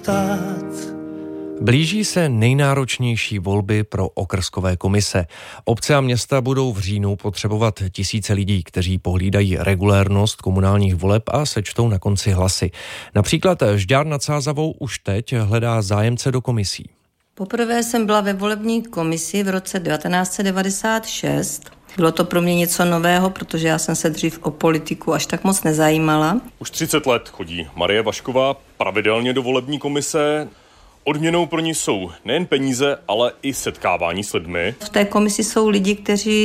stát. Blíží se nejnáročnější volby pro okrskové komise. Obce a města budou v říjnu potřebovat tisíce lidí, kteří pohlídají regulérnost komunálních voleb a sečtou na konci hlasy. Například Žďár nad Sázavou už teď hledá zájemce do komisí. Poprvé jsem byla ve volební komisi v roce 1996. Bylo to pro mě něco nového, protože já jsem se dřív o politiku až tak moc nezajímala. Už 30 let chodí Marie Vašková pravidelně do volební komise. Odměnou pro ní jsou nejen peníze, ale i setkávání s lidmi. V té komisi jsou lidi, kteří